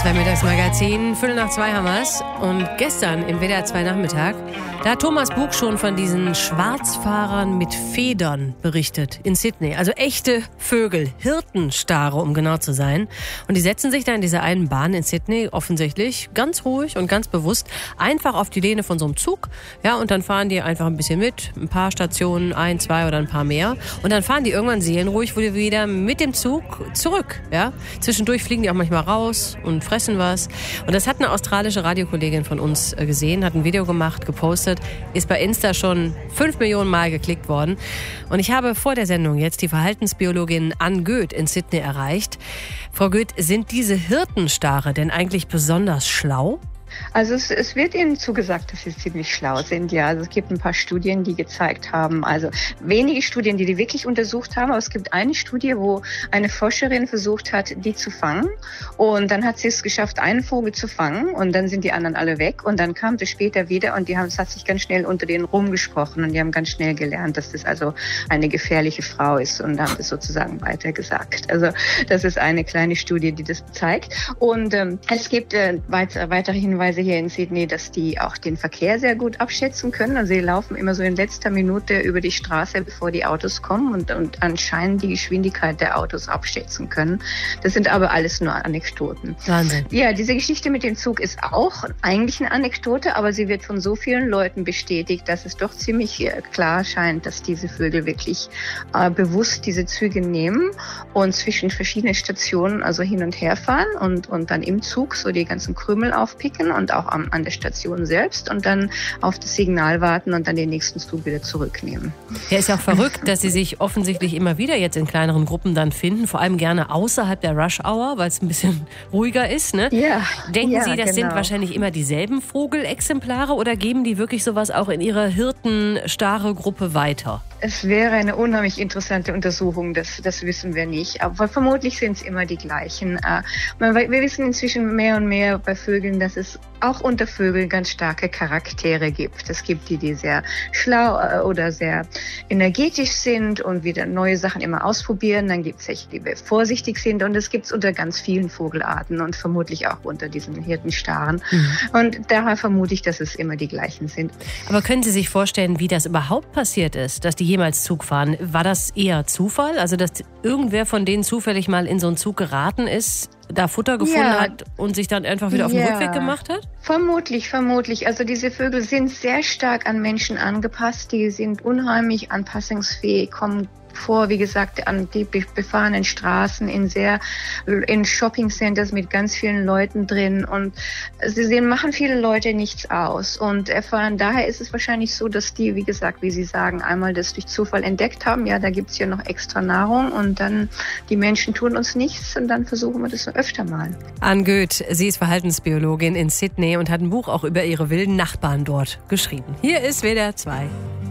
WDR 2 Mittagsmagazin, 1:45 haben wir's. Und gestern im WDR 2 Nachmittag, da hat Thomas Bug schon von diesen Schwarzfahrern mit Federn berichtet in Sydney. Also echte Vögel, Hirtenstare, um genau zu sein. Und die setzen sich da in dieser einen Bahn in Sydney offensichtlich ganz ruhig und ganz bewusst einfach auf die Lehne von so einem Zug. Ja, und dann fahren die einfach ein bisschen mit, ein paar Stationen, 1, 2 oder ein paar mehr. Und dann fahren die irgendwann seelenruhig wieder mit dem Zug zurück. Ja, zwischendurch fliegen die auch manchmal raus und fressen was. Und das hat eine australische Radiokollegin von uns gesehen, hat ein Video gemacht, gepostet, ist bei Insta schon 5 Millionen Mal geklickt worden. Und ich habe vor der Sendung jetzt die Verhaltensbiologin Ann Goeth in Sydney erreicht. Frau Goeth, sind diese Hirtenstare denn eigentlich besonders schlau? Also es wird ihnen zugesagt, dass sie ziemlich schlau sind, ja. Also es gibt ein paar Studien, die gezeigt haben, also wenige Studien, die wirklich untersucht haben, aber es gibt eine Studie, wo eine Forscherin versucht hat, die zu fangen, und dann hat sie es geschafft, einen Vogel zu fangen, und dann sind die anderen alle weg, und dann kam sie später wieder, und es hat sich ganz schnell unter denen rumgesprochen, und die haben ganz schnell gelernt, dass das also eine gefährliche Frau ist, und haben das sozusagen weitergesagt. Also das ist eine kleine Studie, die das zeigt, und es gibt weitere Hinweise hier in Sydney, dass die auch den Verkehr sehr gut abschätzen können. Also sie laufen immer so in letzter Minute über die Straße, bevor die Autos kommen, und anscheinend die Geschwindigkeit der Autos abschätzen können. Das sind aber alles nur Anekdoten. Wahnsinn. Ja, diese Geschichte mit dem Zug ist auch eigentlich eine Anekdote, aber sie wird von so vielen Leuten bestätigt, dass es doch ziemlich klar scheint, dass diese Vögel wirklich bewusst diese Züge nehmen und zwischen verschiedenen Stationen also hin und her fahren und dann im Zug so die ganzen Krümel aufpicken und auch an der Station selbst und dann auf das Signal warten und dann den nächsten Zug wieder zurücknehmen. Ja, ist ja auch verrückt, dass sie sich offensichtlich immer wieder jetzt in kleineren Gruppen dann finden, vor allem gerne außerhalb der Rush-Hour, weil es ein bisschen ruhiger ist, ne? Ja. Denken Sie, das genau. sind wahrscheinlich immer dieselben Vogelexemplare, oder geben die wirklich sowas auch in ihrer Hirtenstare-Gruppe weiter? Es wäre eine unheimlich interessante Untersuchung, das wissen wir nicht. Aber vermutlich sind es immer die gleichen. Wir wissen inzwischen mehr und mehr bei Vögeln, dass es auch unter Vögeln ganz starke Charaktere gibt. Es gibt die sehr schlau oder sehr energetisch sind und wieder neue Sachen immer ausprobieren. Dann gibt es welche, die vorsichtig sind, und es gibt es unter ganz vielen Vogelarten und vermutlich auch unter diesen Hirtenstaren. Und daher vermute ich, dass es immer die gleichen sind. Aber können Sie sich vorstellen, wie das überhaupt passiert ist, dass die jemals Zug fahren? War das eher Zufall? Also, dass irgendwer von denen zufällig mal in so einen Zug geraten ist, da Futter gefunden hat und sich dann einfach wieder auf den Rückweg gemacht hat? Vermutlich. Also diese Vögel sind sehr stark an Menschen angepasst. Die sind unheimlich anpassungsfähig, kommen vor, wie gesagt, an die befahrenen Straßen in Shoppingcenters mit ganz vielen Leuten drin, und sie machen viele Leute nichts aus und erfahren. Daher ist es wahrscheinlich so, dass die, wie gesagt, wie Sie sagen, einmal das durch Zufall entdeckt haben. Ja, da gibt's ja noch extra Nahrung, und dann die Menschen tun uns nichts, und dann versuchen wir das öfter mal. Ann Goeth, sie ist Verhaltensbiologin in Sydney und hat ein Buch auch über ihre wilden Nachbarn dort geschrieben. Hier ist WDR 2.